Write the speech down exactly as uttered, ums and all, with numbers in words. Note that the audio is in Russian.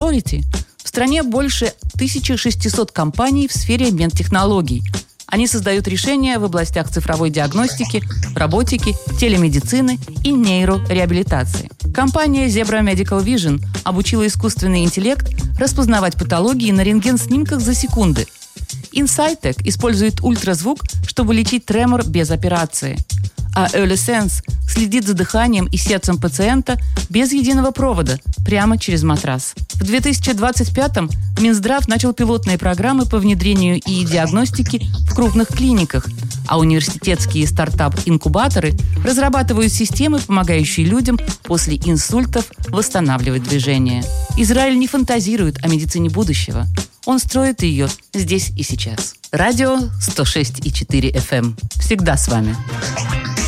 Quality в стране больше тысяча шестьсот компаний в сфере медтехнологий. Они создают решения в областях цифровой диагностики, роботики, телемедицины и нейрореабилитации. Компания Zebra Medical Vision обучила искусственный интеллект распознавать патологии на рентген-снимках за секунды. Insightec использует ультразвук, чтобы лечить тремор без операции. А EarlySense следит за дыханием и сердцем пациента без единого провода, прямо через матрас. В две тысячи двадцать пятом Минздрав начал пилотные программы по внедрению ИИ-диагностики в крупных клиниках, а университетские стартап-инкубаторы разрабатывают системы, помогающие людям после инсультов восстанавливать движение. Израиль не фантазирует о медицине будущего. Он строит ее здесь и сейчас. Радио сто шесть и четыре эф эм. Всегда с вами.